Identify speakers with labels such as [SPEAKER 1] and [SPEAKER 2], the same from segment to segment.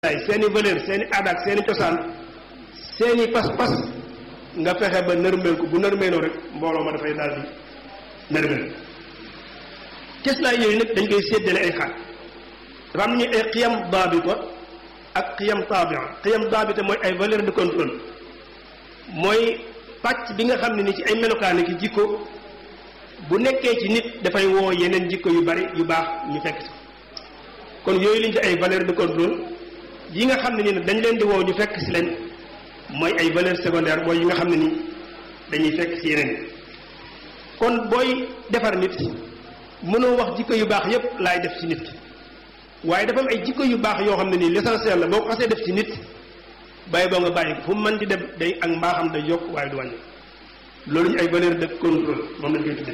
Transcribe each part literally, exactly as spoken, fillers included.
[SPEAKER 1] seeni valeur seeni aada ak seeni cosaan seeni pas-pas nga fexe ba nërmeel ko bu nërmeeloo rek mbooloo ma dafay daal di nërmeel cëslaay yooyu nag dañ koy séddale ay xaaj dafa am ñu ay xiyam daabita ak xiyam taabia xiyam daabita mooy ay valeur de contrôle mooy pàcc bi nga xam ne ni ci ay melokaani ki jikko bu nekkee ci nit dafay woo yeneen jikko yu bari yu baax ñu fekk si kon yooyu liñ ci ay valeur de contrôle yi nga xam ne ni dañ leen di woo ñu fekk si leen mooy ay valeur secondaire mooy yi nga xam ne ni dañuy fekk si yeneen kon booy defar nit mënoo wax jikko yu baax yépp laay def ci nit waaye dafa am ay jikko yu baax yoo xam ne nii l'essentiel la boo ko xasee def ci nit bàyyi boo nga bàyyi ko fu mu mën di dem day ak mbaaxam day yokk waaye du wàññi loolu ñu ay valeur de contrôle moom lañ koy tuddee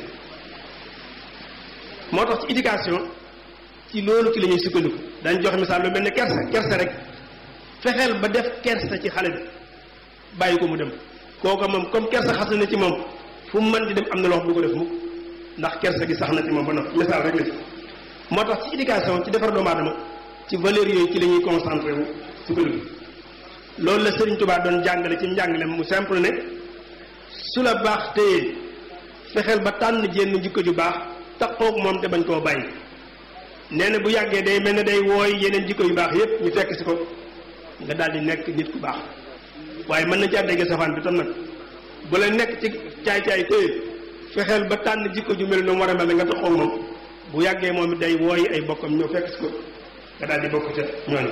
[SPEAKER 1] moo tax ci éducation ci loolu ci la ñuy sukkandiku dañ joxe misaal lu mel ne kersa kersa rek fexeel ba def kersa ci xale bi bàyyi ko mu dem kooka moom comme kersa xas na ci moom fu mu mën di dem am na loo xam du ko def mukk ndax kersa gi sax na ci moom ba noppi misaal rek la ci moo tax ci éducation ci defar doomu aadama ci valeurs yooyu ci la ñuy concentré wu sukkandiku loolu la Serigne Touba doon jàngale ci njàngale mu simple ne su la baax téye fexeel ba tànn jenn jikko ju baax taxoog moom te bañ koo bàyyi nee na bu yàggee day mel ne day wooy yeneen jikko yu baax yépp ñu fekk si ko nga daal di nekk nit ku baax waaye mën na caa dégg safaan bi tam nag bu la nekk ci caay-caay téye fexeel ba tànn jikko ju mel noonu war a mel ne nga taxoog moom bu yàggee moom it day wooy ay bokkam ñëw fekk si ko nga daal di bokk ca ñooñu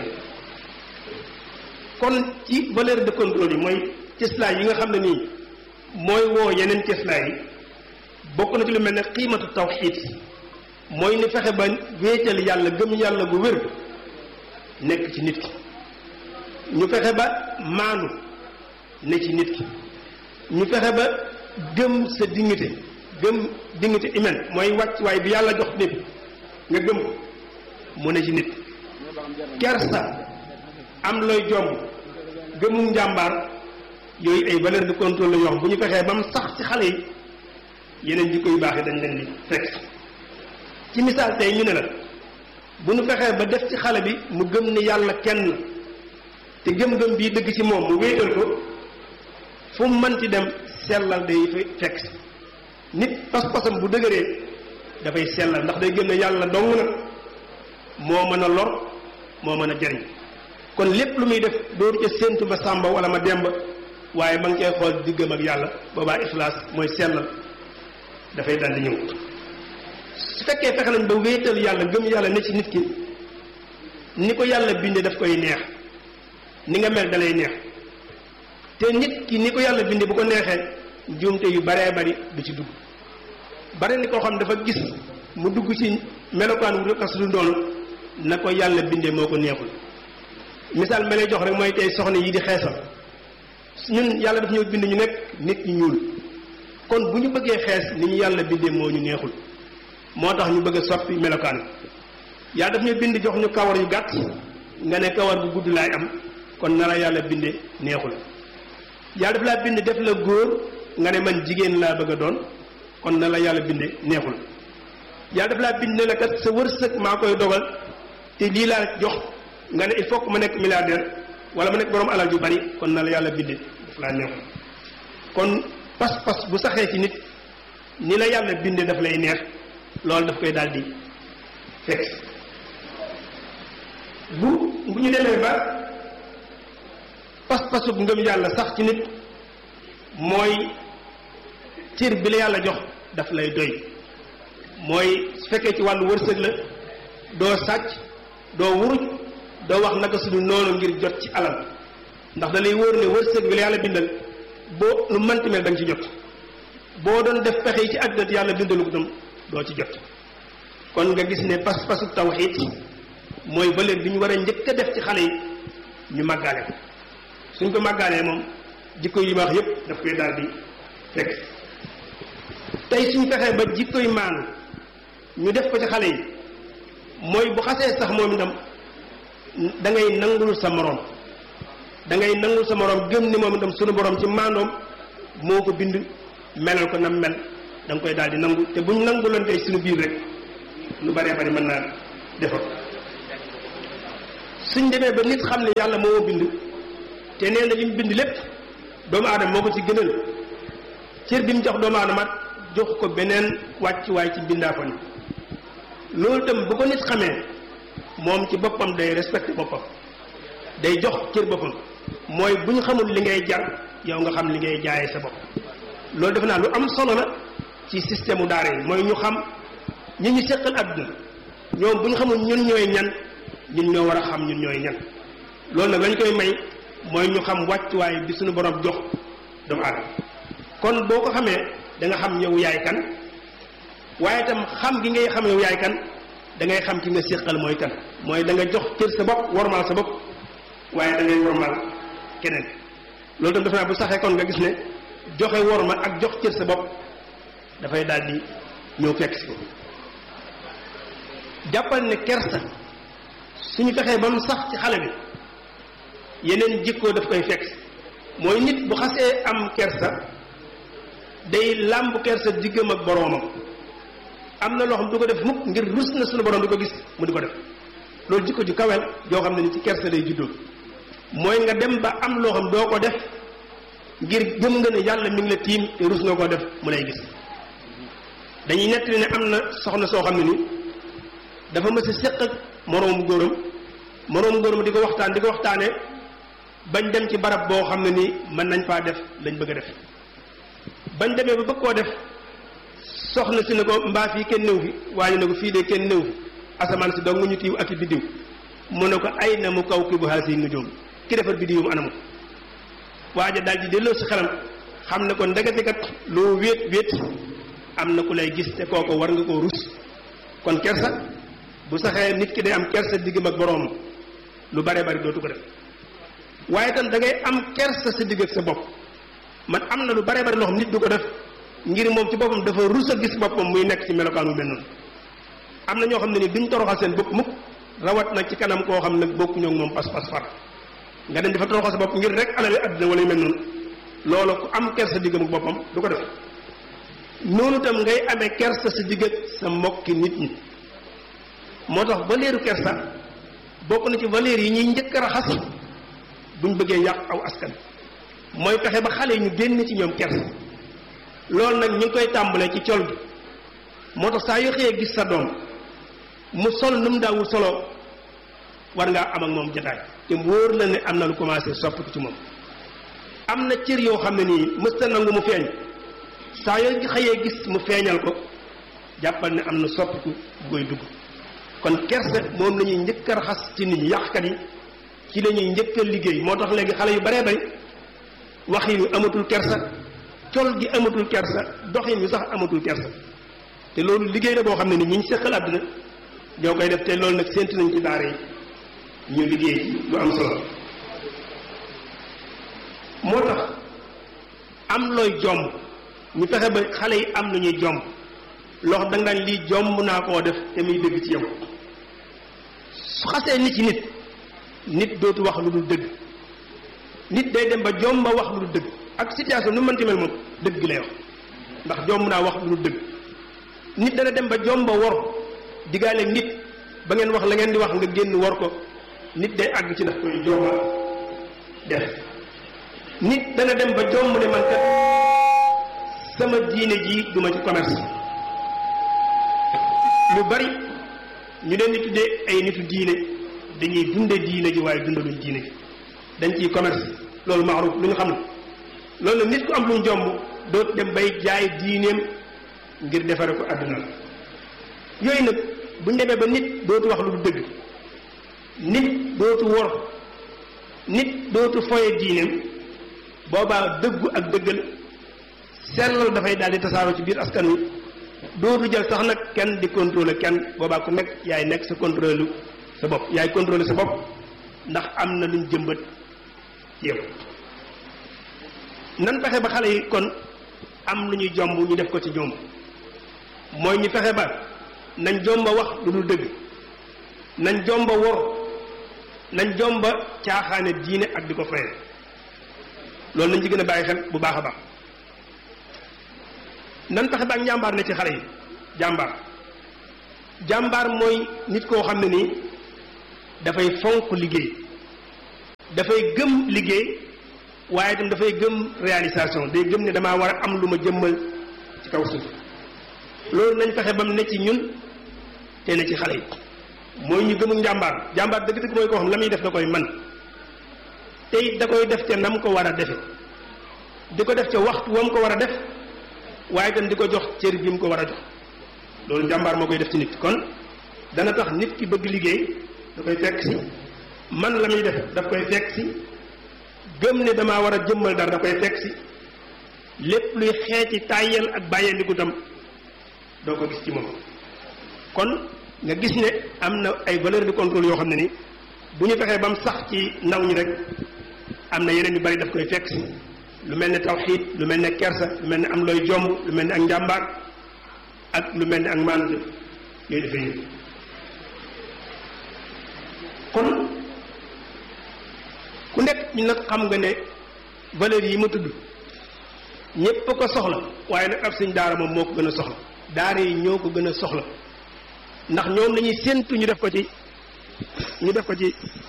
[SPEAKER 1] kon ci valeur de contrôle yi mooy cëslaay yi nga xam ne nii mooy woo yeneen cëslaay yi bokk na ci lu mel ne xiimatu tawxiid mooy ni fexe ba wéetal yàlla gëm yàlla bu wér nekk ci nit ki ñu fexe ba maandu ne ci nit ki ñu fexe ba gëm sa dignité gëm dignité humaine mooy wàccuwaay bi yàlla jox nit nga gëm ko mu ne ci nit kersa am looy jomb gëmum njàmbaar yooyu ay valeur de contrôle la yoo xam bu ñu fexee ba mu sax ci xale yi yeneen jikko yu baax yi dañ leen di fekk ci misaal tey ñu ne la bu ñu fexee ba def ci xale bi mu gëm ne yàlla kenn te gëm-gëm bii dëgg ci moom mu wéetal ko fu mu mënti dem sellal day fekk nit pas-pasam bu dëgëree dafay sellal ndax day gëm ne yàlla dong na moo mën a lor moo mën a jariñ kon lépp lu muy def dooru ca séentu ba sàmba wala ma demba waaye ma ngi koy xool diggam ak yàlla boobaa ixlaas mooy sellal dafay dal di ñëw su fekkee fexe nañ ba wéetal yàlla gëm yàlla ne ci nit ki ni ko yàlla bindee daf koy neex ni nga mel dalay neex te nit ki ni ko yàlla bindee bu ko neexee njuumte yu baree bari du ci dugg bare ni koo xam dafa gis mu dugg ci melokaan wu rek su doon na ko yàlla bindee moo ko neexul misaal ma lay jox rek mooy tey soxna yi di xeesal ñun yàlla daf ñoo bind ñu nekk nit ñu ñuul kon bu ñu bëggee xees ni ñu yàlla bindee moo ñu neexul moo tax ñu bëgg a soppi melokaan yàlla daf ñu bind jox ñu kawar yu gàtt nga ne kawar bu gudd laay am kon na la yàlla bindee neexul yàlla daf laa bind def la góor nga ne man jigéen laa bëgg a doon kon na la yàlla bindee neexul yàlla daf laa bind ne la kat sa wërsëg maa koy dogal te lii laa jox nga ne il faut que ma nekk milliardaire wala ma nekk borom alal yu bari kon na la yàlla bindee daf laa neexul kon pas-pas bu saxee ci nit ni la yàlla bindee daf lay neex loolu daf koy daal di fekk bu bu ñu demee ba pas-pasu ngëm yàlla sax ci nit mooy cër bi la yàlla jox daf lay doy mooy su fekkee ci wàllu wërsëg la doo sàcc doo wuruj doo wax naka suñu noonu ngir jot ci alal ndax da lay wóor ne wërsëg bi la yàlla bindal boo lu mënti mel da nga ci jot boo doon def pexe yi ci àddina yàlla bindalu ko tam doo ci jot kon nga gis ne pas-pasu tawxiid mooy valeur bi ñu war a njëkk a def ci xale yi ñu màggaale ko suñ ko màggaalee moom jikko yu baax yépp daf koy daal di fekk tey suñ fexee ba jikko yu maanu ñu def ko ci xale yi mooy bu xasee sax moom itam da ngay nangul sa moroom da ngay nangul sa moroom gëm ni moom itam sunu borom ci maandoom moo ko bind melal ko nam mel da nga koy daal di nangu te buñ nangulantee suñu biir rek lu baree bari mën naa defar suñ demee ba nit xam ne yàlla moo bind te nee na li mu bind lépp doomu aadama moo ko ci gënal cër bi mu jox doomu aadama jox ko beneen wàccuwaay ci bindaafan loolu itam bu ko nit xamee moom ci boppam day respecté boppam day jox cër boppam mooy bu ñu xamul li ngay jar yow nga xam li ngay jaayee sa bopp loolu defe naa lu am solo la ci système u daara yi mooy ñu xam ñi ñu seqal àdduna ñoom bu ñu xamul ñun ñooy ñan ñun ñoo war a xam ñun ñooy ñan loolu nag lañ koy may mooy ñu xam wàccuwaay bi suñu borom jox doomu aadama kon boo ko xamee da nga xam yow yaay kan waaye itam xam gi ngay xam yow yaay kan da ngay xam ki nga seqal mooy kan mooy da nga jox cër sa bopp wormaal sa bopp waaye da ngay wormaal keneen loolu tam defe naa bu saxee kon nga gis ne joxe worma ak jox cër sa bopp dafay daal di ñëw fekk si ko jàppal ne kersa suñu fexee ba mu sax ci xale bi yeneen jikkoo daf koy fekk mooy nit bu xasee am kersa day làmb kersa diggam ak boroomam am na loo xam du ko def mukk ngir rus na suñu borom di ko gis mu di ko def loolu jikko ju kawel joo xam ne ni ci kersa lay juddoo mooy nga dem ba am loo xam doo ko def ngir gëm nga ne yàlla mi ngi la tiim te rus nga ko def mu lay gis dañuy nettali ne am na soxna soo xam ne ni dafa mës a séq ak moroomu góoram moroomu góoram di ko waxtaan di ko waxtaane bañ dem ci barab boo xam ne ni mën nañ faa def lañ bëgg a def bañ demee ba bëgg koo def soxna si ne ko mbaa fii kenn néew fi waaye ne ko fii de kenn néew fi asamaan si dong ñu tiiw ak i biddiw mu ne ko ay na mu kaw ki bu haasi nujuum ki defar biddiwum anamu waaja daal di delloo si xelam xam ne ko ndegete kat loo wéet wéet am na ku lay gis te kooko war nga koo rus kon kersa bu saxee nit ki day am kersa diggam ak boroom lu bare bari dootu ko def waaye itam da ngay am kersa sa digg ak sa bopp man am na lu bare bari loo xam nit du ko def ngir moom ci boppam dafa rus a gis boppam muy nekk ci melokaan wu mel noonu am na ñoo xam ne ni duñ toroxal seen bopp mukk rawat nag ci kanam koo xam nag bokku ñoo moom pas pas far nga dem dafa toroxal sa bopp ngir rek alali àddina wala yu mel noonu loolu ku am kersa diggam ak boppam du ko def noonu tam ngay amee kersa sa digg ak sa mbokki nit ñi moo tax valeeru kersa bokk na ci valeur yi ñuy njëkk a raxas buñ bëggee yàq aw askan mooy fexe ba xale yi ñu génn ci ñoom kersa loolu nag ñu ngi koy tàmbalee ci col gi moo tax saa yoo xëyee gis sa doom mu sol nu mu daawul solo war ngaa am ak moom jotaay te mu wóor la ne am na lu commencé soppiku ci moom am na cër yoo xam ne nii mësta nangu mu feeñ saa yoo xëyee gis mu feeñal ko jàppal ne am na soppiku bu koy dugg kon kersa moom la ñuy njëkk a raxas ci nit ñi yàqkat yi ci la ñuy njëkk a liggéey moo tax léegi xale yu baree bari waxin wi amatul kersa col gi amatul kersa doxin wi sax amatul kersa te loolu liggéey la boo xam ne ni ñi ñu seqal àddina ñoo koy def te loolu nag séntu nañ ci daara yi ñu liggéey ci lu am solo moo tax am looy jomb ñu fexe ba xale yi am lu ñuy jomb loo xam da nga daan lii jomb naa koo def te muy dëgg ci yow su xasee nit ci nit nit dootu wax lu dul dëgg nit day dem ba jomba wax lu dul dëgg ak situation nu mënti mel moom dëgg lay wax ndax jomb naa wax lu dul dëgg nit dana dem ba jomba wor diggaale nit ba ngeen wax la ngeen di wax nga génn wor ko nit day àgg ci daf koy jomba def nit dana dem ba jomb ne man kat sama diine ji duma ci commerce lu bari ñu leen di tuddee ay nitu diine dañuy dunde diine ji waaye dundaluñ diine ji dañ ciy commerce loolu maaruf lu ñu xam ne loolu nag nit ku am lu njomb dootu dem bay jaay diineem ngir defare ko àdduna yooyu nag buñ demee ba nit dootu wax lu du dëgg nit dootu wor nit dootu foye diineem boobaa dëggu ak dëggal sellal dafay daal di tasaaroo ci biir askan wi dootu jël sax nag kenn di contrôler kenn boobaa ku nekk yaay nekk sa contrôle sa bopp yaay contrôler sa bopp ndax am na luñ jëmbat ci yow nan fexe ba xale yi kon am lu ñuy jomb ñu def ko ci ñoom mooy ñu fexe ba nañ jomba wax lu dul dëgg nañ jomba wor nañ jomba caaxaane diine ak di ko fayal loolu nañ ci gën a bàyyi xel bu baax a baax nan fexe ba ak njàmbaar ne ci xale yi jàmbaar jàmbaar mooy nit koo xam ne nii dafay fonk liggéey dafay gëm liggéey waaye itam dafay gëm réalisation day gëm ne damaa war a am lu ma jëmmal ci kaw suuf loolu nañ fexe ba mu ne ci ñun te ne ci xale yi mooy ñu gëmu njàmbaar njàmbaar dëgg-dëgg mooy koo xam la muy def da koy man te it da koy def te nam ko war a defe di ko def ca waxtu wam ko war a def waaye itam di ko jox cër bi mu ko war a jox loolu njàmbaar moo koy def ci nit kon dana tax nit ki bëgg liggéey da koy fekk si man la muy def daf koy fekk si gëm ne damaa war a jëmmal dara da koy fekk si lépp luy xeeti tàyyel ak bàyyandiku tam doo ko gis ci moom kon nga gis ne am na ay valeur de contrôle yoo xam ne ni bu ñu fexee ba mu sax ci ndaw ñi rek am na yeneen yu bari daf koy fekk si lu mel ne tawxiid lu mel ne kersa lu mel ne am looy jomb lu mel ne ak njàmbaar ak lu mel ne ak maandu yooyu dafay ñëw kon ku nekk ñu nag xam nga ne valeur yi ma tudd ñépp a ko soxla waaye nag ab sëñ daara moom moo ko gën a soxla daara yi ñoo ko gën a soxla ndax ñoom lañuy séentu ñu def ko ci ñu def ko ci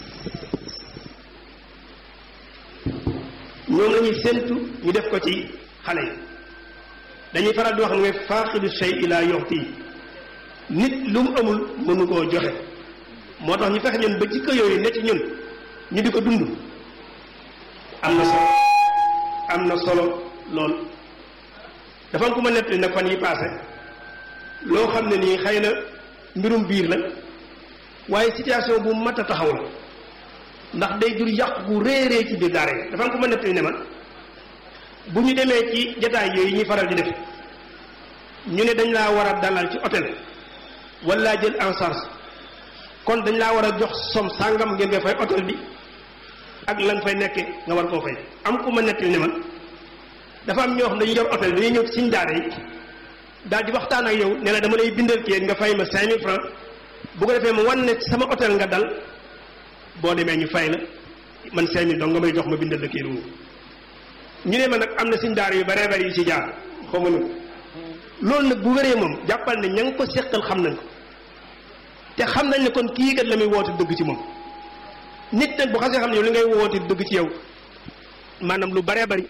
[SPEAKER 1] ñoom lañuy séentu ñu def ko ci xale yi dañuy faral di wax ne faaqidu shay ila yuxti nit lu mu amul mënu koo joxe moo tax ñu fexe ñun ba jikko yooyu ne ci ñun ñu di ko dund am na solo am na solo lool dafa am ku ma nettali nag fan yi paase loo xam ne nii xëy na mbirum biir la waaye situation bu mat a taxaw la ndax day jur yàqu gu réeree ci biir daara yi dafa am ku ma nettali ne ma bu ñu demee ci jataay yooyu ñuy faral di def ñu ne dañ laa war a dalal ci hôtel wala jël en charge kon dañ laa war a jox som sàngam ngeen nga fay hôtel bi ak lan fay nekkee nga war koo fay am ku ma nettali ne ma dafa am ñoo xam dañuy yor hôtel dañuy ñëw ci suñ daara yi daal di waxtaan ak yow ne la dama lay bindal kii nga fay ma cinq mille francs bu ko defee ma wan ne sama hôtel nga dal boo demee ñu fay la man cinq mille donc nga may jox ma bindal la kii ñu ne ma nag am na suñ daara yu baree bari yu ci jaar xaw ma loolu nag bu wéree moom jàppal ne ña nga ko seqal xam nañ ko te xam nañ ne kon kii kat la muy woote dëgg ci moom nit nag bu xasee xam ne yow li ngay woote dëgg ci yow maanaam lu baree bari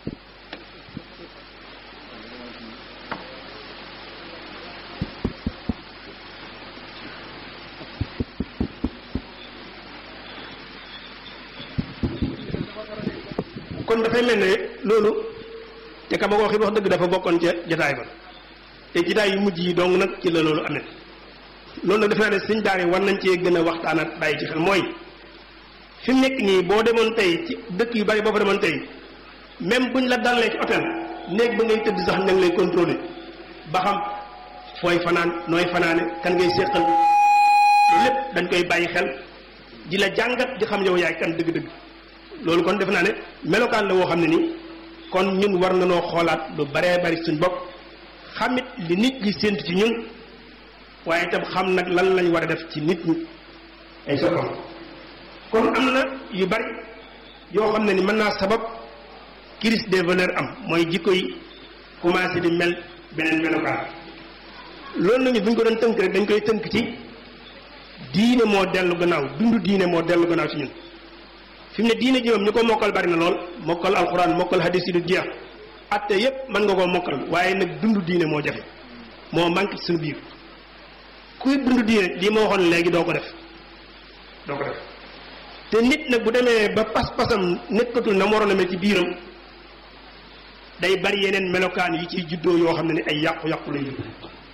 [SPEAKER 1] kon dafay mel ne loolu te ka ma ko waxee wax dëgg dafa bokkoon ca jataay ba te jataay yu mujj yi dong nag ci la loolu amee loolu nag defe naa ne suñ daara war nañ cee gën a waxtaan ak bàyyi ci xel mooy fi mu nekk nii boo demoon tey ci dëkk yu bari boo fa demoon tey même buñ la dalee ci hôtel néeg ba ngay tëdd sax ña ngi lay contrôler ba xam fooy fanaan nooy fanaane kan ngay séqal loolu lépp dañ koy bàyyi xel di la jàngat di xam yow yaay kan dëgg-dëgg loolu kon defe naa ne melokaan la woo xam ne nii kon ñun war na noo xoolaat lu baree bari suñ bopp xamit li nit ñi séentu ci ñun waaye itam xam nag lan lañ war a def ci nit ñi ay soxam kon am na yu bari yoo xam ne ni mën naa sabab crise des valeurs am mooy jikko yi commencé di mel beneen melokaan loolu nañu bu ñu ko doon tënk rek dañ koy tënk ci diine moo dellu gannaaw dundu diine moo dellu gannaaw ci ñun fi mu ne diine ji moom ñu ko mokkal bari na lool mokkal alxuraan mokkal hadis yi du jeex atte yépp mën nga koo mokkal waaye nag dundu diine moo jafe moo manqué ci suñu biir kuy dundu diine lii ma waxoon léegi doo ko def doo ko def te nit nag bu demee ba pas-pasam nekkatul na mu waroon a mel ci biiram day bari yeneen melokaan yi ciy juddoo yoo xam ne ni ay yàqu-yàqu lay judd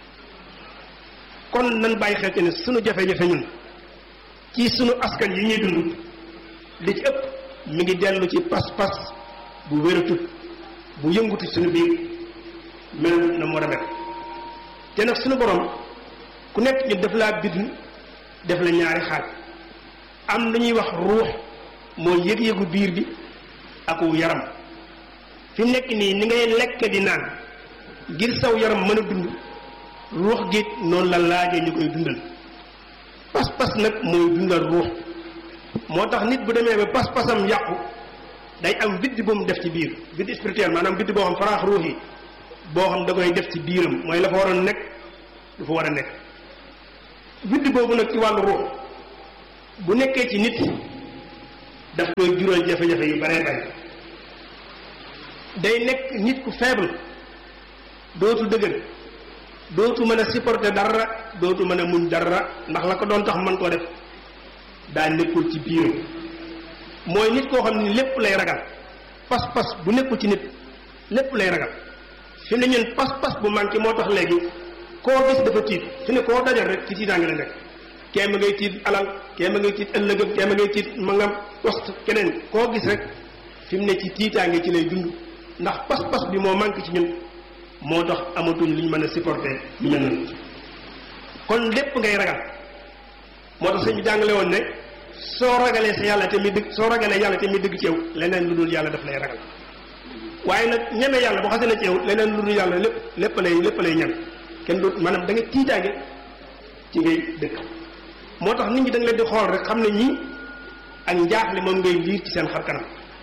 [SPEAKER 1] kon nan bàyyi xel ne sunu jafe-jafe ñun ci sunu askan yi ñuy dund li ci ëpp mi ngi dellu ci pas-pas bu wératut bu yëngutu suñu biir mel na mu war a mel te nag suñu borom ku nekk ñu def laa bind def la ñaari xaaj am lu ñuy wax ruux mooy yëg-yëgu biir bi aku yaram fi mu nekk nii ni ngay lekk di naan ngir saw yaram mën a dund ruux gi noonu la laajee ñu koy dundal pas-pas nag mooy dundal ruux moo tax nit bu demee ba pas-pasam yàqu day am bidd bu mu def ci biir bidd spirituel maanaam bidd boo xam faraax ruux yi boo xam da koy def ci biiram mooy la fa waroon nekk du fa war a nekk bidd boobu nag ci wàllu ruux bu nekkee ci nit daf koy jural jafe-jafe yu bare bare day nekk nit ku faible dootu dëgër dootu mën a supporter dara dootu mën a muñ dara ndax la ko doon tax mën koo def daa nekkul ci biir mooy nit koo xam ne lépp lay ragal pas-pas bu nekkul ci nit lépp lay ragal fi ne ñun pas-pas bu manqué moo tax léegi koo gis dafa tiit fi ne koo dajal rek ci tiitaange la nekk kee ma ngay tiit alal kee ma ngay tiit ëllëgëm kee ma ngay tiit ma ngam poste keneen koo gis rek fi mu ne ci tiitaange ci lay dund ndax pas-pas bi moo manqué ci ñun moo tax amatuñ lu ñu mën a supporter lu mel noonu kon lépp ngay ragal moo tax sëñ bi jàngale woon ne soo ragalee sa yàlla te muy dëgg soo ragalee yàlla te muy dëgg ci yow leneen lu dul yàlla daf lay ragal waaye nag ñeme yàlla bu xasee na ci yow leneen lu dul yàlla lépp lépp lay lépp lay ñan kenn du maanaam da nga tiitaange ci ngay dëkk moo tax nit ñi da nga leen di xool rek xam ne ñii ak njaaxle moom ngay liir ci seen xar kanam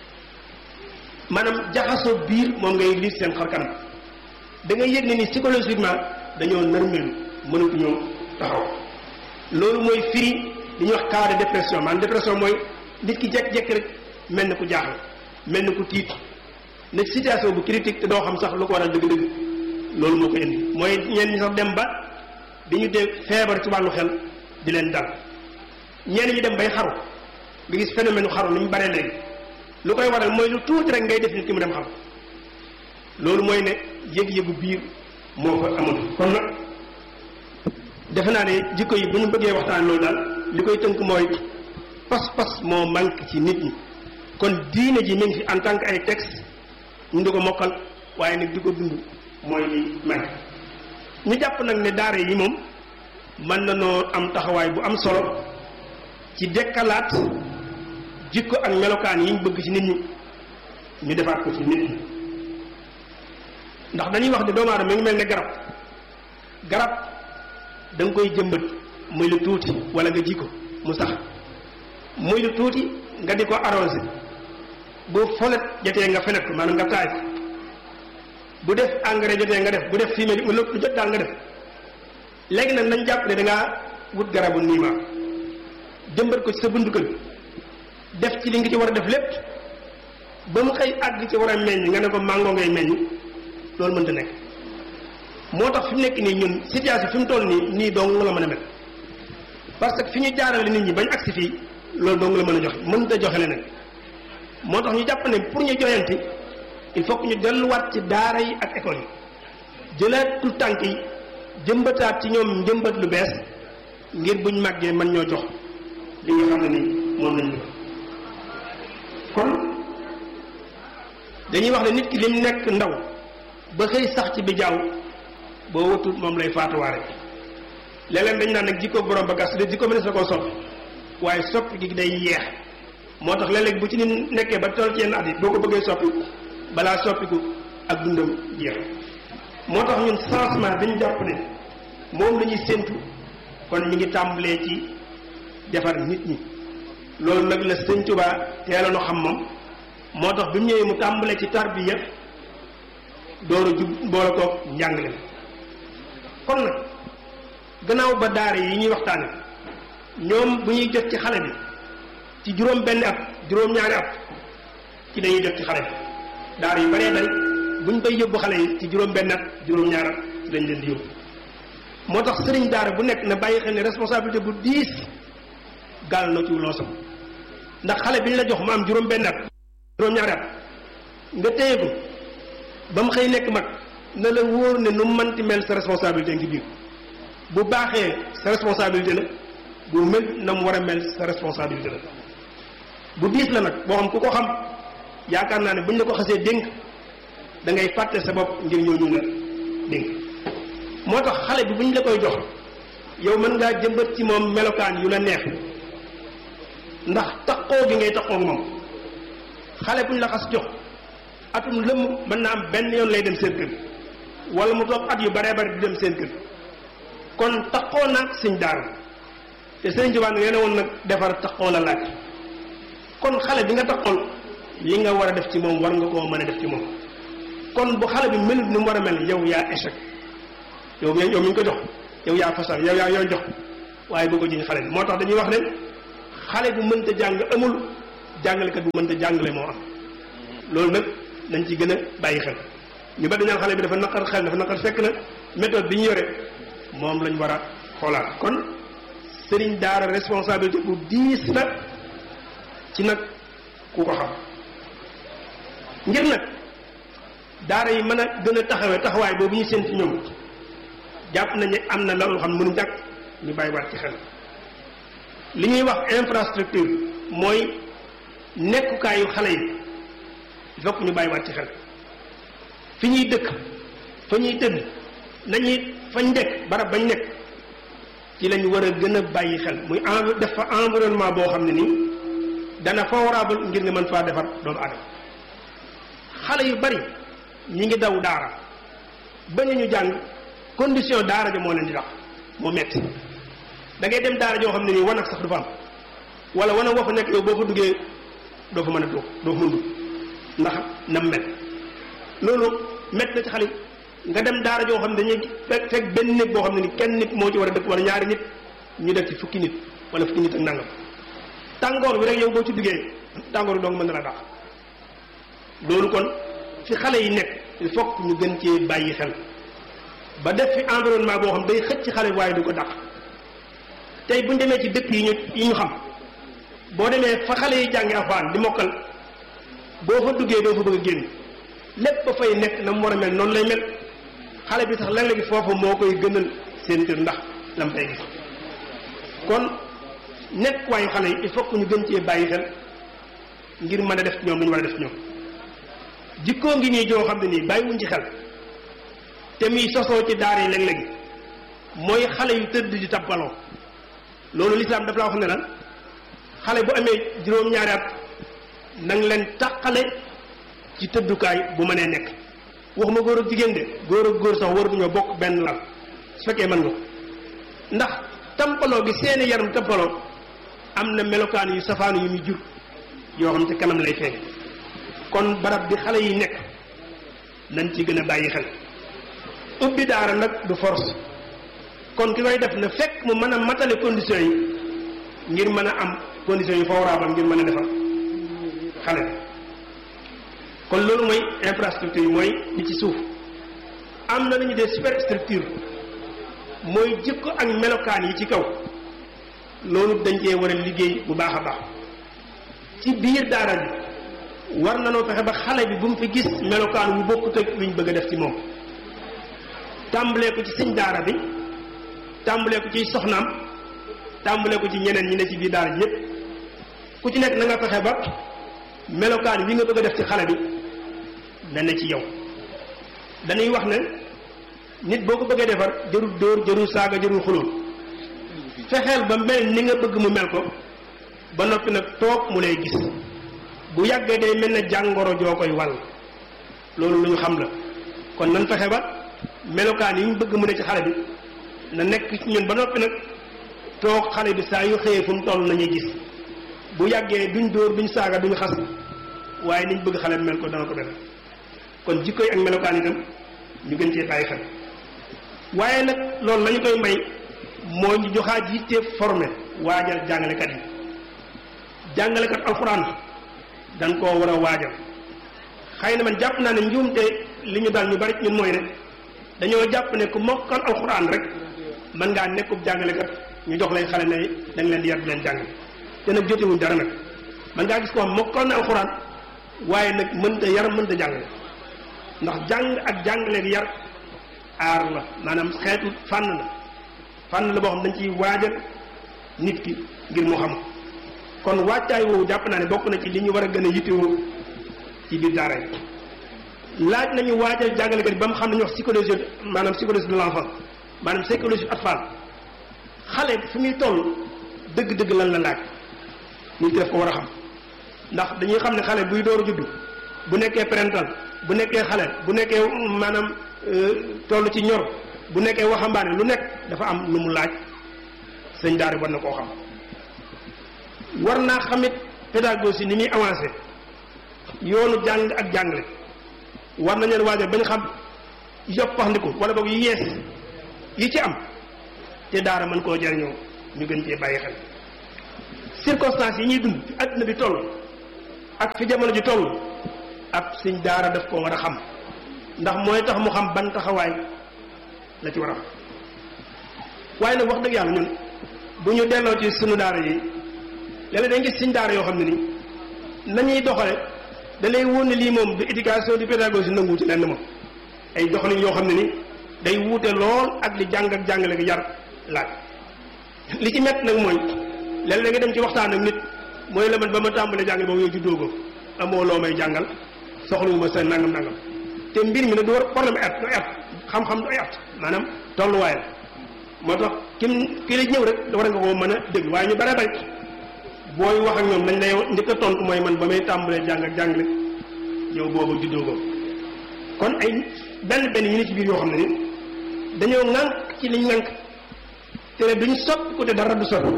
[SPEAKER 1] maanaam jaxasoo biir moom ngay liir ci seen xar kanam da ngay yëg ne ni psychologiquement dañoo nërmeelu mënatuñoo taxaw loolu mooy firi li ñuy wax cas de dépression maanaam dépression mooy nit ki jekk-jekk rek mel ni ku jaaxle mel ni ku tiit ne situation bu critique te doo xam sax lu ko waral dëgg-dëgg loolu moo ko indi mooy ñenn ñi sax dem ba di ñu dee feebar ci wàllu xel di leen dal ñenn ñi dem bay xaru nga gis phénomène xaru ni mu baree léegi lu koy waral mooy lu tuuti rek ngay def nit ki mu dem xaru loolu mooy ne yëg-yëgu biir moo ko amul kon nag defe naa ne jikko yi bu ñu bëggee waxtaan loolu daal li koy tënk mooy pas-pas moo manque ci nit ñi kon diine ji mi ngi fi en tant que ay texte ñu di ko mokkal waaye nag di ko dund mooy li manque ñu jàpp nag ne daara yi moom mën na noo am taxawaay bu am solo ci dekkalaat jikko ak melokaan yi ñu bëgg ci nit ñi ñu defaat ko ci nit ñi ndax dañuy wax ne doomu aadama mi ngi mel ne garab garab da nga koy jëmbat muy lu tuuti wala nga ji ko mu sax muy lu tuuti nga di ko arrosé bu folet jotee nga felet ko maanaam nga taay ko bu def engrais jotee nga def bu def fumier lu jot daal nga def léegi nag nañ jàpp ne da ngaa wut garabu niima jëmbat ko ci sa buntu kër def ci li nga ci war a def lépp ba mu xëy àgg ci war a meññ nga ne ko mango ngay meññ loolu mënta nekk moo tax fi mu nekk nii ñun situation fi mu toll nii nii dong la mën a mel parce que fi ñu jaarale nit ñi bañ agsi fii loolu dong la mën a joxe mënut a joxe leneen moo tax ñu jàpp ne pour ñu joyanti il faut que ñu delluwaat ci daara yi ak école yi jëlaat tout tànk yi jëmbataat ci ñoom njëmbat lu bees ngir buñ màggee mën ñoo jox li nga xam ne nii moom lañ ñu kon dañuy wax ne nit ki lim nekk ndaw ba xëy sax ci bi jaaw boo wëtut moom lay faatuwaare léeg-léeg dañ naan nag jikko borom ba gas su dee jikko mënees na koo soppi waaye soppi gi day yeex moo tax léeg-léeg bu ci nit nekkee ba toll ci yenn at yi boo ko bëggee soppi balaa soppiku ak dundam jeex moo tax ñun changement dañu jàpp ne moom la ñuy séntu kon mi ngi tàmbalee ci defar nit ñi loolu nag la Sëñ Tuubaa teeloon xam moom moo tax bi mu ñëwee mu tàmbalee ci tarbiya door a jub boole koog njàngale kon nag gannaaw ba daara yi ñuy waxtaane ñoom bu ñuy jot ci xale bi ci juróom benn at juróom-ñaari at ci dañuy jot ci xale bi daara yu baree bari bu ñu koy yóbbu xale yi ci juróom benn at juróom-ñaari at ci dañ leen di yóbbu moo tax sëriñ daara bu nekk na bàyyi xel ne responsabilité bu diis gàll na ci loosam ndax xale bi ñu la jox mu am juróom benn at juróom-ñaari at nga téye ko ba mu xëy nekk mag na la wóor ne nu manti mel sa responsabilité ngi biir bu baaxee sa responsabilité la bu mel na mu war a mel sa responsabilité la bu diis la nag boo xam ku ko xam yaakaar naa ne buñ la ko xasee dénk da ngay fàtte sa bopp ngir ñooñu la dénk moo tax xale bi buñ la koy jox yow mën ngaa jëmbat ci moom melokaan yu la neex ndax taxoo gi ngay taxoo moom xale buñ la xas jox atum lëmm mën na am benn yoon lay dem seen kër wala mu toog at yu baree bari di dem seen kër kon taxoo naag sëñ daara te sëñ Tuubaa nee na woon nag defar taxoo la laaj kon xale bi nga taxool li nga war a def ci moom war nga koo mën a def ci moom kon bu xale bi melut ni mu war a mel yow yaa échec yow yow mi ñu ko jox yow yaa fasal yow yaa yoon jox waaye boo ko jiñ xale bi moo tax dañuy wax ne xale bu mënta jàng amul jàngalekat bu mënta jàngale moo am loolu nag nañ ci gën a bàyyi xel ñu ba dañaan xale bi dafa naqar xel dafa naqar fekk na méthode bi ñu yore moom lañ war a xoolaat kon sëriñ daara responsabilité bu diis la ci nag ku ko xam ngir nag daara yi mën a gën a taxawee taxawaay boobu ñu seen ci ñoom jàpp nañ ne am na loolu xam ne mënu jàkk ñu bàyyiwaat ci xel li ñuy wax infrastructure mooy nekkukaayu xale yi fokk ñu bàyyiwaat ci xel fi ñuy dëkk fa ñuy tëdd nañuy fañ nekk barab bañ nekk ci lañu war a gën a bàyyi xel muy env def fa environnement boo xam ne nii dana favorable ngir nga mën faa defar doomu aadama xale yu bari ñi ngi daw daara bañ ñu jàng condition daara ja moo leen di tax moo metti da ngay dem daara joo xam ne nii wanag sax du fa am wala wanag woo fa nekk yow boo fa duggee doo fa mën a toog doo fa mën ndax nam mel loolu metti na ci xale nga dem daara joo xam ne dañuy fekk fekk benn nit boo xam ne ni kenn nit moo ci war a dëkk wala ñaari nit ñu def ci fukki nit wala fukki nit ak nangam tàngoor bi rek yow boo ci duggee tàngoor bi dong mën na la dàq loolu kon fi xale yi nekk il faut que ñu gën cee bàyyi xel ba def fi environnement boo xam day xëcc ci xale waaye du ko dàq tey bu ñu demee ci dëkk yi ñu yi ñu xam boo demee fa xale yi jàngi alxuraan di mokkal boo fa duggee doo fa bëgg a génn lépp ba fay nekk na mu war a mel noonu lay mel xale bi sax léeg-léeg foofu moo koy gënal seen kër ndax lam fay gis kon nekk waayu xale yi il faut que ñu gën cee bàyyi xel ngir mën a def ci ñoom lu ñu war a def ci ñoom jikkoo ngi nii joo xam ne nii bàyyiwuñ ci xel te muy sosoo ci daara yi léeg-léeg mooy xale yu tëdd di tappaloo loolu lislaam daf laa wax ne lan xale bu amee juróom-ñaari at na nga leen taqale ci tëddukaay bu mënee nekk waxuma góor ak jigéen de góor ak góor sax waruñoo bokk benn lal su fekkee mën nga ko ndax tampaloo gi seeni yaram tampaloo am na melokaan yu safaanu yu muy jur yoo xam ci kanam lay feeñ kon barab bi xale yi nekk nañ ci gën a bàyyi xel ubbi daara nag du force kon ki koy def na fekk mu mën a matale conditions yi ngir mën a am conditions yu favorable ngir mën a defar xale kon loolu mooy infrastructure yi mooy li ci suuf am na lu ñu dee superstructure mooy jikko ak melokaan yi ci kaw loolu dañ cee war a liggéey bu baax a baax ci biir daara bi war na noo fexe ba xale bi bu mu fi gis melokaan wu bokkut ak lu ñu bëgg a def ci moom tàmbalee ko ci sëñ daara bi tàmbalee ko ci soxnaam tàmbalee ko ci ñeneen ñi ne ci biir daara ji yépp ku ci nekk na nga fexe ba melokaan wi nga bëgg a def ci xale bi na ne ci yow dañuy wax ne nit boo ko bëggee defar jarul dóor jarul saaga jarul xulóol fexeel ba mel ni nga bëgg mu mel ko ba noppi nag toog mu lay gis bu yàggee day mel ne jàngoro joo koy wàll loolu lu ñu xam la kon nan fexe ba melokaan yi ñu bëgg mu ne ci xale bi na nekk ci ñun ba noppi nag toog xale bi saa yu xëyee fu mu toll nañuy gis bu yàggee duñ dóor duñ saaga duñ xas waaye niñ bëgg xale bi mel ko dana ko def kon jikko yi ak melokaan itam ñu gën cee bàyyi xel waaye nag loolu lañu koy may moo ñu joxaat yitte formé waajal jàngalekat yi jàngalekat alxuraan dañ koo war a waajal xëy na man jàpp naa ne njuumte li ñu daal ñu bari ñun mooy ne dañoo jàpp ne ku mokkal alxuraan rek mën ngaa nekkub jàngalekat ñu jox leen xale ne dañ leen di yar di leen jàng te nag jotewuñ dara nag mën ngaa gis ko xam mokkal na alxuraan waaye nag mënta yar mënta jàngale ndax jàng ak jàngale gi yar aar la maanaam xeetu fànn la fànn la boo xam dañ ciy waajal nit ki ngir mu xam kon wàccaay woowu jàpp naa ne bokk na ci li ñu war a gën a yittewoo ci biir daara yi laaj nañu waajal jàngalekat bi ba mu xam ne ñu wax psychologie maanaam psychologie de l'enfant maanaam psychologie atfal xale fi muy toll dëgg-dëgg lan la laaj nit ki def ko war a xam ndax dañuy xam ne xale buy door a juddu bu nekkee parental bu nekkee xale bu nekkee maanaam toll ci ñor bu nekkee waxambaane lu nekk dafa am lu mu laaj sëñ daara war na koo xam war naa xamit pédagogie ni muy avancé yoonu jàng ak jàngale war nañ leen waajal ba ñu xam yoppaxndiku wala boog yu yees yi ci am te daara mën koo jariñoo ñu gën cee bàyyi xel circonstances yi ñuy dund fi àdduna bi toll ak fi jamono ji toll ab sëñ daara daf ko war a xam ndax mooy tax mu xam ban taxawaay la ci war a xam waaye nag wax dëgg yàlla ñun bu ñu delloo ci sunu daara yi léeg-léeg dañ gis sëñ daara yoo xam ne ni nañuy doxale da lay wóor ne lii moom du éducation du pédagogie nangu ci lenn moom ay doxalin yoo xam ne ni day wuute lool ak li jàng ak jàngale gi jar laaj li ci mett nag mooy léeg-léeg nga dem ci waxtaan ak nit mooy la man ba ma tàmbalee jàngale boobu yow juddoo ko amoo loo may jàngal soxlawu ma sa nangam nangam te mbir mi nag du war problème at du at xam-xam du ay at maanaam tolluwaay la moo tax kim ki la ñëw rek da war nga ko mën a dégg waaye ñu bare bari booy wax ak ñoom dañ lay njëkk a tontu mooy man ba may tàmbalee jàng ak jàngale yow boobu juddoo ko kon ay benn benn yu ne ci biir yoo xam ne ni dañoo ŋànk ci liñ ŋànk te ne duñ soppi ko te dara du soppi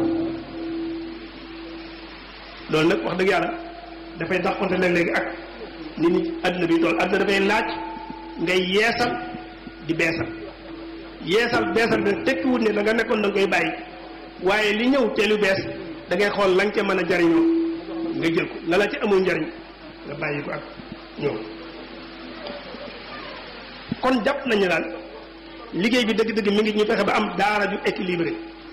[SPEAKER 1] loolu nag wax dëgg yàlla dafay dàqonte léeg-léegi ak nit ñi àdduna bi tool àdduna dafay laaj ngay yeesal di beesal yeesal beesal bi tekkiwut ne la nga nekkoon da nga koy bàyyi waaye li ñëw te lu bees da ngay xool la nga ca mën a jariñoo nga jël ko la la ci amul njariñ nga bàyyi ko ak ñoom kon jàpp nañu daal liggéey bi dëgg-dëgg mi ngi ñu fexe ba am daara ju équilibré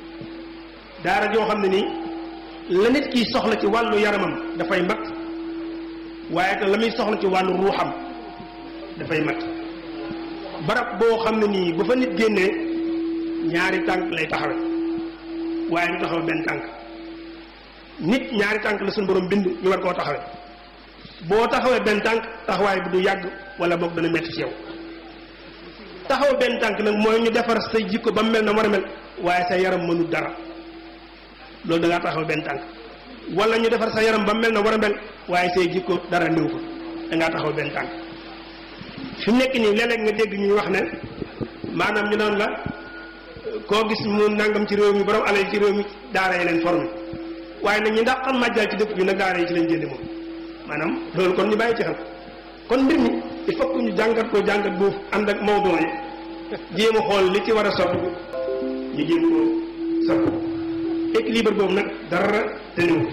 [SPEAKER 1] daara joo xam ne nii la nit kiy soxla ci wàllu yaramam dafay mat waaye te la muy soxla ci wàllu ruuxam dafay mat barab boo xam ne nii bu fa nit génnee ñaari tànk lay taxawe waaye du taxawe benn tànk nit ñaari tànk la suñu borom bind ñu war koo taxawe boo taxawee benn tànk taxawaay bi du yàgg wala boog dana metti ci yow taxaw benn tànk nag mooy ñu defar say jikko ba mu mel na war a mel waaye sa yaram mënul dara loolu da ngaa taxaw benn tànk wala ñu defar sa yaram ba mu mel na war a mel waaye say jikko dara néew ko da ngaa taxaw benn tànk fi mu nekk nii léeg-léeg nga dégg ñuy wax ne maanaam ñu naan la koo gis mu nangam ci réew mi borom alal ci réew mi daara yi leen formé waaye nag ñu dàqal màjjal ci dëkk bi nag daara yi ci lañ jëndi moom maanaam loolu kon ñu bàyyi ci xel kon mbir mi il faut que ñu jàngat ko jàngat boobu ànd ak mawdu yi jéem a xool li ci war a soppi ñu jéem koo soppi équilibre boobu nag dara tëniwul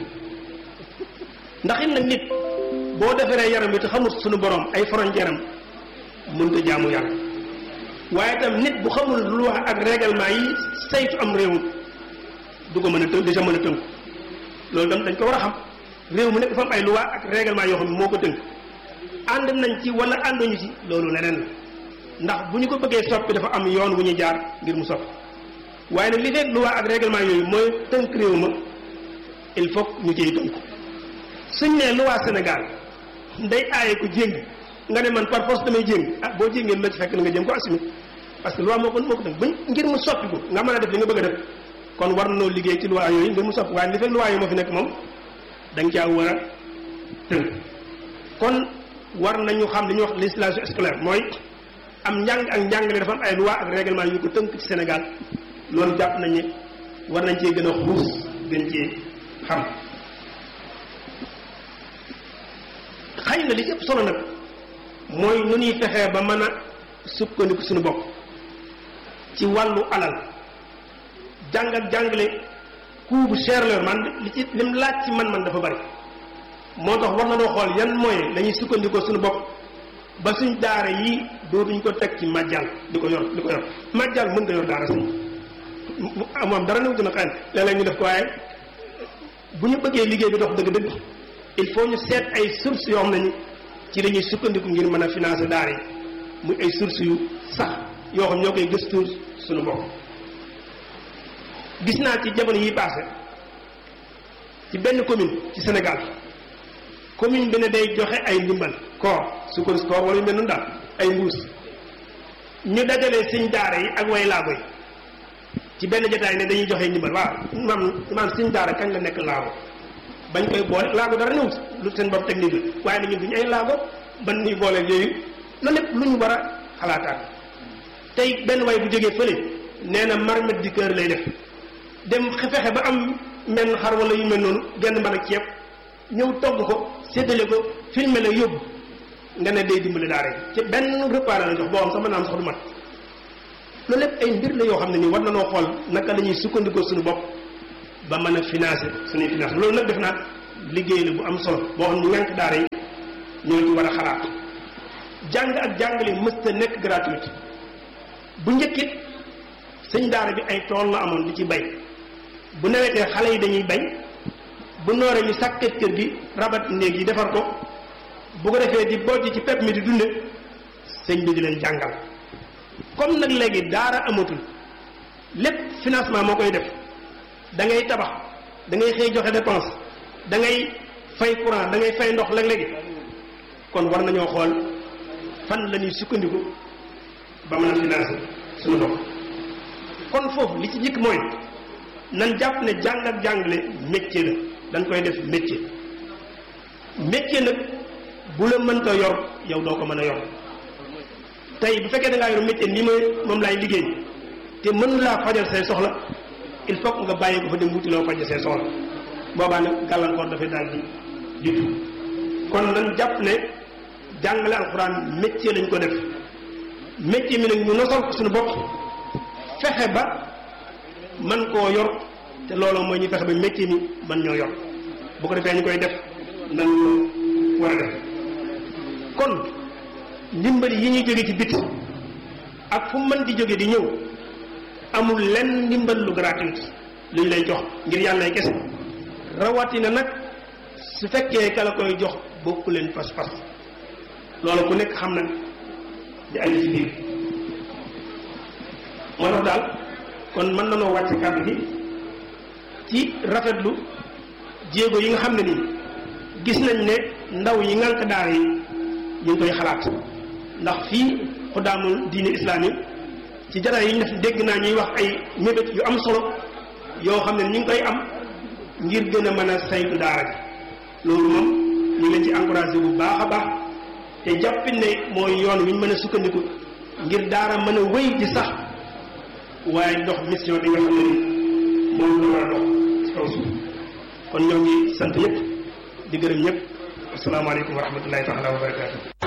[SPEAKER 1] ndax it nag nit boo defaree yaram bi te xamul suñu borom ay frontière am mënut a jaamu yàlla waaye itam nit bu xamul lu wax ak règlement yi saytu am réew du ko mën a tënk déjà mën a tënk loolu tam dañ ko war a xam réew mu nekk dafa am ay loi ak règlement yoo xam ne moo ko tënk ànd nañ ci wala ànduñu ci loolu leneen la ndax bu ñu ko bëggee soppi dafa am yoon wu ñu jaar ngir mu soppi waaye nag li fekk loi ak règlement yooyu mooy tënk réew ma il faut ñu ciy tënk suñ nee loi Sénégal day aaye ko jéng nga ne man par force damay jéng ah boo jéngee lu la ci fekk na nga jëm ko assumé parce que loi moo ko moo ko tënk buñ ngir mu soppi ko nga mën a def li nga bëgg a def kon war nañoo liggéey ci loi yooyu ngir mu soppi waaye li fekk loi yi moo fi nekk moom da nga caa war a tënk kon war nañu xam li ñuy wax législation scolaire mooy am njàng ak njàngale dafa am ay loi ak règlement yu ko tënk ci Sénégal loolu jàpp nañ ne war nañ cee gën a xuus gën cee xam xëy na li ci ëpp solo nag mooy nu ñuy fexee ba mën a sukkandiku suñu bopp ci wàllu alal jàng ak jàngale coût bu cher la man li ci lim laaj ci man-man dafa bari moo tax war na noo xool yan moyen lañuy sukkandikoo suñu bopp ba suñ daara yi dootuñ ko teg ci majjal di ko yor di ko yor majjal mën nga yor daara si moom dara newu dina xëy na léeg-léeg ñu def ko waaye bu ñu bëggee liggéey bi dox dëgg-dëgg il faut ñu seet ay sources yoo xam ne ni ci la ñuy sukkandiku ngir mën a financer daara yi muy ay sources yu sax yoo xam ñoo koy gëstu suñu bopp gis naa ci jamono yi passé ci benn commune ci Sénégal commune bi ne day joxe ay ndimbal koor sukkur koor wala yu mel noonu daal ay mbuus ñu dajalee sëñ daara yi ak way laago yi ci benn jotaay ne dañuy joxe ndimbal waaw maam maam sëñ daara kañ la nekk laago bañ koy boole laago dara ñëw lu seen bopp technique la waaye nag ñun duñu ay laago ban ñuy boole yooyu loolu lépp lu ñu war a xalaataat tey benn way bu jógee fële nee na marmite du cœur lay def dem fexe ba am menn xar wala yu mel noonu genn mën ak ceeb ñëw togg ko séddale ko filmé la yóbbu nga ne day dimbali daara yi ci benn repas la jox boo xam sax mën naa am sax du mat loolu lépp ay mbir la yoo xam ne nii war na noo xool naka la ñuy sukkandikoo suñu bopp ba mën a financer suñuy finance loolu nag def naa liggéey la bu am solo boo xam ne ñànk daara yi ñoo ci war a xalaat jàng ak jàngale mësta nekk gratuite bu njëkkit sëñ daara bi ay tool la amoon di ci bay bu nawetee xale yi dañuy bay bu nooree ñu sàkket kër gi rabat néeg yi defar ko bu ko defee di bojj ci pepp mi di dunde sëñ bi di leen jàngal comme nag léegi daara amatul lépp financement moo koy def da ngay tabax da ngay xëy joxe dépense da ngay fay courant da ngay fay ndox léeg-léegi kon war nañoo xool fan la ñuy sukkandiku ba mën a financer suñu ndox kon foofu li ci njëkk mooy nan jàpp ne jàng ak jàngale métier la dañ koy def métier métier nag bu la mënta yor yow doo ko mën a yor tey bu fekkee da ngaa yor métier ni ma moom laay liggéey te mën laa fajal say soxla il faut que nga bàyyi ko fa dem wuti loo fajal say soxla boobaa nag gàllankoor dafay daal di jiitu kon nan jàpp ne jàngale alxuraan métier lañ ko def métier mi nag ñu nosal ko suñu bopp fexe ba man koo yor te loolu mooy ñu fexe ba métier mi man ñoo yor bu ko defee ñu koy def nan ko war a def kon ndimbali yi ñuy jóge ci biti ak fu mën di jóge di ñëw amul lenn ndimbal lu gratuit lu ñu lay jox ngir yàlla kese rawatina nag su fekkee ka la koy jox bokku leen pas-pas loolu ku nekk xam na di aju ci biir moo tax daal kon mën na noo wàcc kàddu gi ci rafetlu jéego yi nga xam ne nii gis nañ ne ndaw yi ngànk daara yi ñu ngi koy xalaat ndax fii xuddaamul diine islaam yi ci jataay yi ñu def dégg naa ñuy wax ay mébét yu am solo yoo xam ne ñu ngi koy am ngir gën a mën a saytu daara ji loolu moom ñu ngi leen ci encouragé bu baax a baax te jàppit ne mooy yoon wi ñu mën a sukkandiku ngir daara mën a wéy di sax waaye dox mission bi nga xam ne ni moom la war a dox ci kaw suuf kon ñoo ngi sant ñëpp di gërëm ñëpp asalaamaaleykum wa rahmatullahi taala wa barakaatu